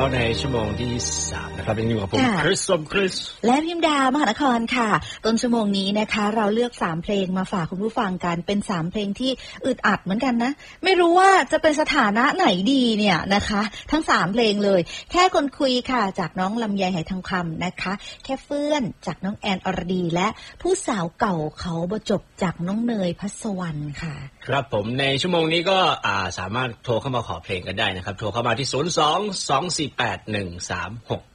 ในชั่วโมงที่3นะครับยังอยู่กับผมคริสสมคริสและพิมดามหานครค่ะต้นชั่วโมงนี้นะคะเราเลือก3เพลงมาฝากคุณผู้ฟังกันเป็น3เพลงที่อึดอัดเหมือนกันนะไม่รู้ว่าจะเป็นสถานะไหนดีเนี่ยนะคะทั้ง3เพลงเลยแค่คนคุยค่ะจากน้องลำไยไหทองคำนะคะแค่เฟื่อนจากน้องแอนอรดีและผู้สาวเก่าเขาบ่จบจากน้องเนยพัสวรรณค่ะครับผมในชั่วโมงนี้ก็สามารถโทรเข้ามาขอเพลงกันได้นะครับโทรเข้ามาที่